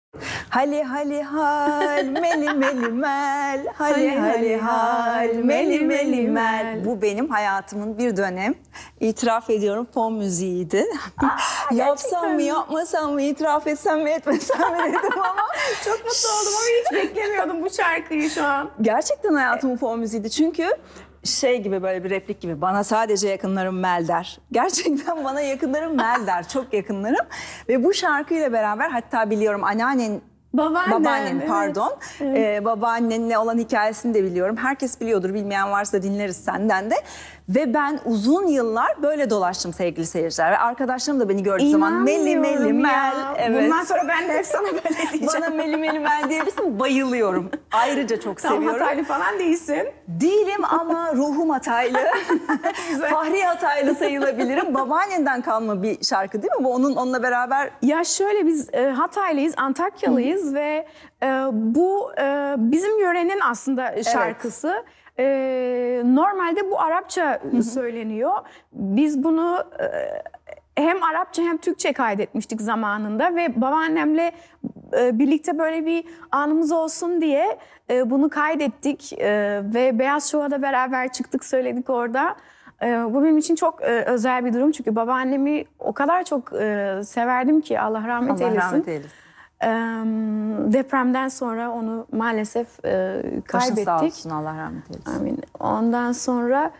Hali hali hal, meli meli mel, hali hali hal, meli meli mel. Bu benim hayatımın bir dönem, itiraf ediyorum, fon müziğiydi. Yapsam mı, yapmasam mı, itiraf etsem mi, etmesem mi dedim ama Çok mutlu oldum ama hiç beklemiyordum bu şarkıyı şu an. gerçekten hayatımın fon müziğiydi. Çünkü şey gibi, böyle bir replik gibi, bana sadece yakınlarım Mel der. Gerçekten bana yakınlarım Mel der, çok yakınlarım. Ve bu şarkıyla beraber, hatta biliyorum babaannen Evet. pardon. Babaannenle olan hikayesini de biliyorum. Herkes biliyordur, bilmeyen varsa dinleriz senden de. Ve ben uzun yıllar böyle dolaştım sevgili seyirciler. Ve arkadaşlarım da beni gördüğü zaman Meli Meli Mel. Evet. Bundan sonra ben de hep sana böyle diyeceğim. Bana Meli Meli Mel diyebilirsin. Bayılıyorum. Ayrıca çok Tam seviyorum. Hataylı falan değilsin. Değilim ama ruhum Hataylı. Fahri Hataylı sayılabilirim. Babaannenden kalma bir şarkı değil mi? Bu onunla beraber. Ya şöyle, biz Hataylıyız, Antakyalıyız ve bu bizim yörenin aslında şarkısı. Normalde bu Arapça söyleniyor. Biz bunu hem Arapça hem Türkçe kaydetmiştik zamanında ve babaannemle birlikte böyle bir anımız olsun diye bunu kaydettik ve Beyaz Şov'a da beraber çıktık, söyledik orada. Bu benim için çok özel bir durum, çünkü babaannemi o kadar çok severdim ki, Allah rahmet Allah eylesin. rahmet eylesin. Depremden sonra onu maalesef Başın kaybettik. sağ olsun, Allah rahmet eylesin. Amin. Ondan sonra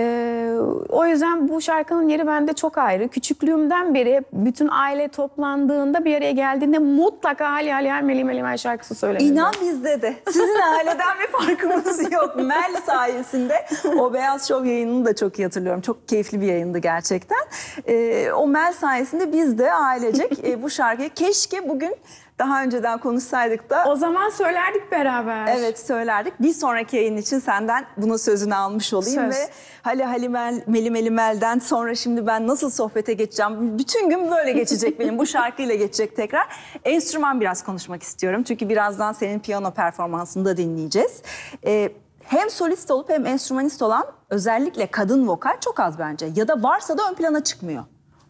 o yüzden bu şarkının yeri bende çok ayrı. Küçüklüğümden beri bütün aile toplandığında, bir araya geldiğinde mutlaka Hali Hali Hal Meli Meli Mel şarkısı söylenir. İnan bizde de. Sizin aileden bir farkımız yok. Mel sayesinde o Beyaz Şov yayınını da çok iyi hatırlıyorum. Çok keyifli bir yayındı gerçekten. O Mel sayesinde biz de ailecek bu şarkıyı, keşke bugün daha önceden konuşsaydık da. O zaman söylerdik beraber. Evet, söylerdik. Bir sonraki yayın için senden bunun sözünü almış olayım. Söz. Ve Hali Hali Mel, Meli Meli Mel'den sonra şimdi ben nasıl sohbete geçeceğim? Bütün gün böyle geçecek benim. Bu şarkıyla geçecek tekrar. Enstrüman biraz konuşmak istiyorum. Çünkü birazdan senin piyano performansını da dinleyeceğiz. Hem solist olup hem enstrümanist olan, özellikle kadın vokal çok az bence. Ya da varsa da ön plana çıkmıyor.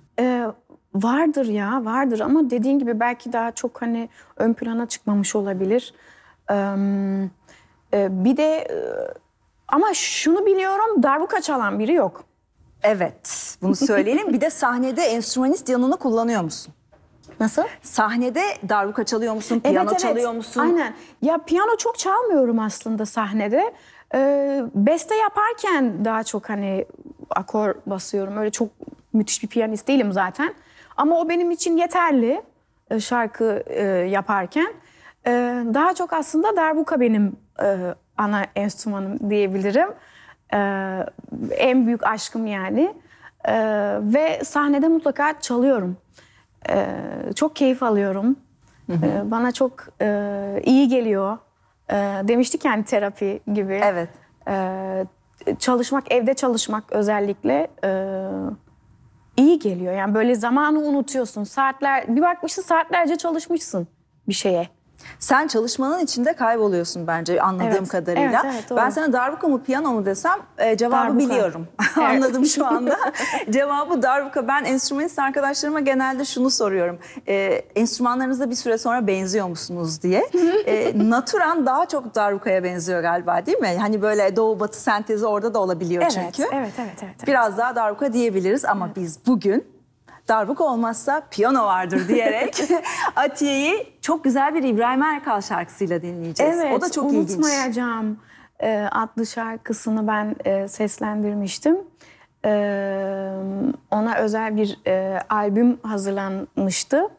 Vardır ya, vardır ama dediğin gibi belki daha çok hani ön plana çıkmamış olabilir. Bir de ama şunu biliyorum, darbuka çalan biri yok. Evet, bunu söyleyelim. Bir de sahnede enstrümanist yanını kullanıyor musun? Nasıl? Sahnede darbuka çalıyor musun, piyano çalıyor musun? Aynen. Ya piyano çok çalmıyorum aslında sahnede. Beste yaparken daha çok hani akor basıyorum. Öyle çok müthiş bir piyanist değilim zaten. Ama o benim için yeterli şarkı yaparken. Daha çok aslında darbuka benim ana enstrümanım diyebilirim. En büyük aşkım yani. Ve sahnede mutlaka çalıyorum. Çok keyif alıyorum. Bana çok iyi geliyor. Demiştik yani, terapi gibi. Evet. Çalışmak, evde çalışmak özellikle iyi geliyor. Yani böyle zamanı unutuyorsun. Bir bakmışsın saatlerce çalışmışsın bir şeye. Sen çalışmanın içinde kayboluyorsun bence, anladığım Evet, kadarıyla. evet, doğru. Ben sana darbuka mı piyano mu desem cevabı Darbuka. biliyorum. Evet. Anladım şu anda. Cevabı darbuka. Ben enstrümanist arkadaşlarıma genelde şunu soruyorum. Enstrümanlarınızda bir süre sonra benziyor musunuz diye. Naturan daha çok darbukaya benziyor galiba, değil mi? Hani böyle doğu batı sentezi orada da olabiliyor çünkü. Evet. Biraz daha darbuka diyebiliriz ama biz bugün darbuka olmazsa piyano vardır diyerek Atiye'yi çok güzel bir İbrahim Erkal şarkısıyla dinleyeceğiz. Evet, O da çok ilginç. Unutmayacağım adlı şarkısını ben seslendirmiştim. Ona özel bir albüm hazırlanmıştı.